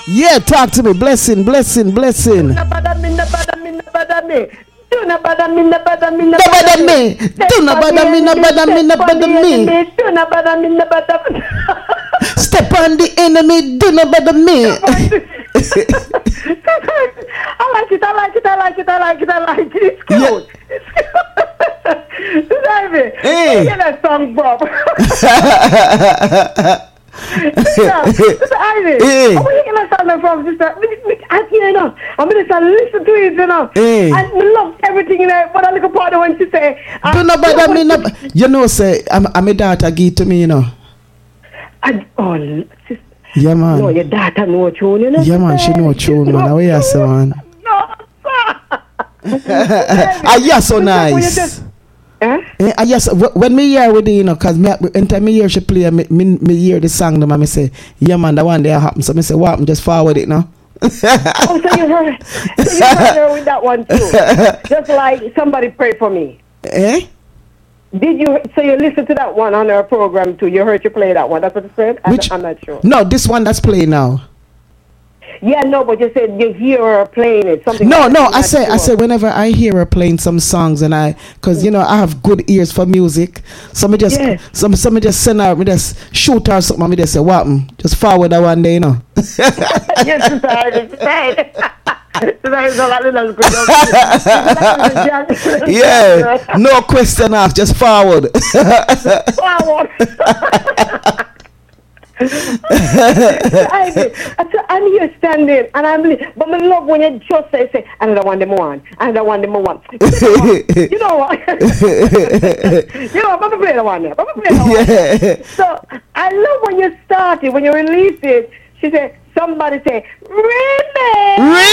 Yeah, talk to me. Blessing. Do not bother me. Do not bother me. Do not bother me. Do not bother me. Step on the enemy. Do not bother me. I like it. It's cute. David, Hey. get that song, Bob. Sister Ivy, Hey. where you get that song from, sister? I'm going to listen to it, Hey. And we love everything, but I look upon when she say, Do not bother me. Say, I'm a daughter give to me, sister. Yeah, man. No, your daughter know tune, Yeah, man, she know tune, man. How you say, man? No, Yeah, so nice. Yes, when me hear with you, cause anytime me hear she play, me hear the song, and me say, yeah, man, that one day happen. So me say, what? Just forward it now. So you heard her with that one too. Just like somebody pray for me. Eh? Did you? So you listen to that one on our program too? You heard you play that one. That's what you said. I'm not sure. No, this one that's playing now. Yeah, no, but you said you hear her playing it. Something. No, like I say whenever I hear her playing some songs, and cause I have good ears for music, so me just some me just send her, me just shoot her something, and me just say what, just forward that one day, Yes, sorry. Yeah, no question asked, just forward. I'm here standing, and but I love when you just say, another one them one. You know what? Papa play the one there. So I love when you start it, when you release it. She said, somebody say, Remy.